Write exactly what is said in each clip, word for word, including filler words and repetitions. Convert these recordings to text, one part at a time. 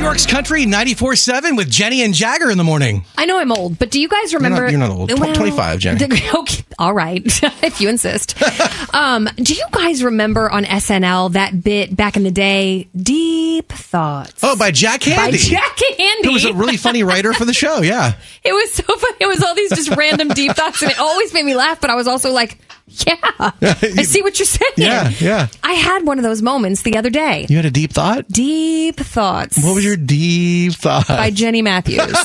York's Country ninety-four seven with Jenny and Jagger in the morning. I know I'm old, but do you guys remember... You're not, you're not old. Well, twenty-five, Jenny. The, okay, all right, if you insist. um, do you guys remember on S N L that bit back in the day, Deep Thoughts? Oh, by Jack Handy. By Jack Handy. Who was a really funny writer for the show, yeah. It was so funny. It was all these just random deep thoughts, and it always made me laugh, but I was also like, yeah, I see what you're saying. Yeah, yeah. I had one of those moments the other day. You had a deep thought? Deep Thoughts. What was your deep thought? By Jenny Matthews.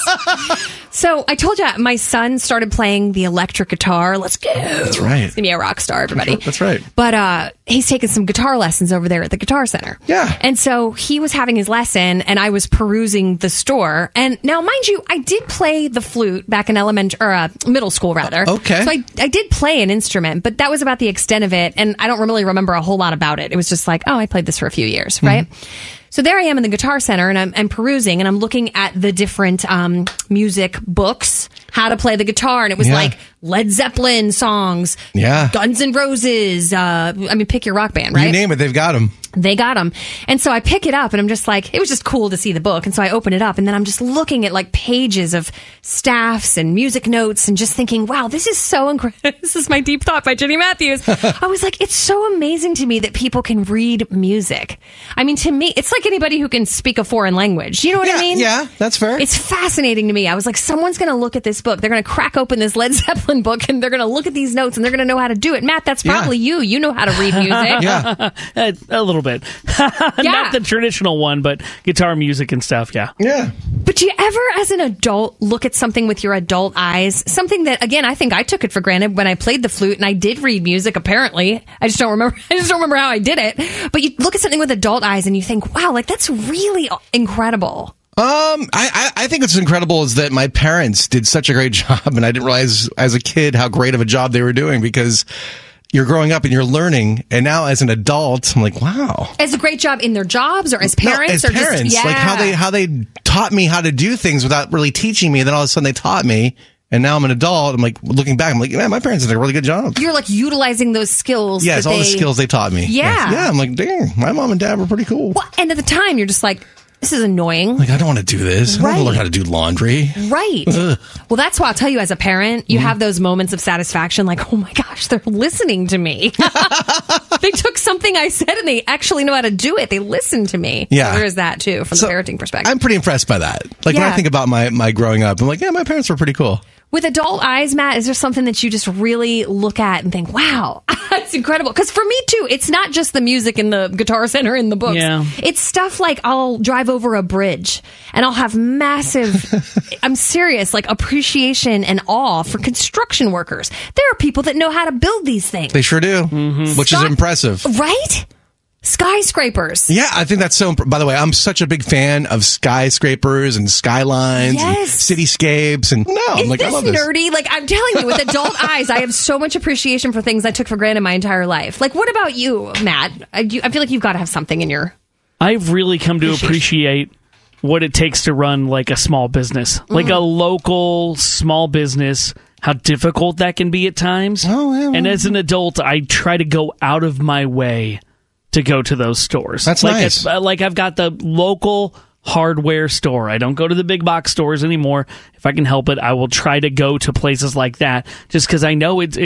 So I told you my son started playing the electric guitar. Let's go. That's right. He's going to be a rock star, everybody. That's right. But uh, he's taking some guitar lessons over there at the Guitar Center. Yeah. And so he was having his lesson, and I was perusing the store. And now, mind you, I did play the flute back in elementary or uh, middle school, rather. Okay. So I, I did play an instrument, but that was about the extent of it. And I don't really remember a whole lot about it. It was just like, oh, I played this for a few years, right? Mm-hmm. So there I am in the Guitar Center, and I'm, I'm perusing, and I'm looking at the different um, music books, how to play the guitar, and it was yeah. like Led Zeppelin songs, yeah. Guns N' Roses, uh, I mean, pick your rock band, right? You name it, they've got them. They got them. And so I pick it up, and I'm just like, it was just cool to see the book. And so I open it up, and then I'm just looking at like pages of staffs and music notes and just thinking, wow, this is so incredible. This is my deep thought by Jenny Matthews. I was like, it's so amazing to me that people can read music. I mean, to me, it's like anybody who can speak a foreign language. You know what yeah, I mean? Yeah, that's fair. It's fascinating to me. I was like, someone's going to look at this book. They're going to crack open this Led Zeppelin book, and they're going to look at these notes, and they're going to know how to do it. Matt, that's probably yeah. you. You know how to read music. yeah. a, a little bit. Yeah. Not the traditional one, but guitar music and stuff, yeah. Yeah. But do you ever, as an adult, look at something with your adult eyes? Something that, again, I think I took it for granted when I played the flute, and I did read music, apparently. I just don't remember I just don't remember how I did it. But you look at something with adult eyes, and you think, wow, like, that's really incredible. Um, I, I think what's incredible is that my parents did such a great job, and I didn't realize as a kid how great of a job they were doing, because you're growing up and you're learning, and now as an adult, I'm like, wow. As a great job in their jobs, or as parents? No, as or parents. Just, yeah. Like how they, how they taught me how to do things without really teaching me, and then all of a sudden they taught me, and now I'm an adult. I'm like, looking back, I'm like, man, my parents did a really good job. You're like utilizing those skills. Yes, all they, the skills they taught me. Yeah. Yes. Yeah, I'm like, dang, my mom and dad were pretty cool. Well, and at the time, you're just like, this is annoying. Like, I don't want to do this. I don't Right. want to learn how to do laundry. Right. Ugh. Well, that's why I'll tell you, as a parent, you mm. have those moments of satisfaction, like, oh my gosh, they're listening to me. They took something I said and they actually know how to do it. They listened to me. Yeah. So there is that too, from so the parenting perspective. I'm pretty impressed by that. Like, yeah. when I think about my, my growing up, I'm like, yeah, my parents were pretty cool. With adult eyes, Matt, is there something that you just really look at and think, wow, that's incredible? Because for me, too, it's not just the music in the Guitar Center in the books. Yeah. It's stuff like I'll drive over a bridge and I'll have massive, I'm serious, like appreciation and awe for construction workers. There are people that know how to build these things. They sure do, mm-hmm. which Sky- is impressive. Right? Skyscrapers. Yeah, I think that's so... Imp- By the way, I'm such a big fan of skyscrapers and skylines yes. and cityscapes. And no, I'm Is like, this I love this. nerdy? Like, I'm telling you, with adult eyes, I have so much appreciation for things I took for granted my entire life. Like, what about you, Matt? I, you, I feel like you've got to have something in your... I've really come to appreciate what it takes to run like a small business, mm. like a local small business, how difficult that can be at times. Oh, yeah, well, and as an adult, I try to go out of my way to go to those stores. That's like nice. It's, like I've got the local hardware store. I don't go to the big box stores anymore. If I can help it, I will try to go to places like that just because I know it's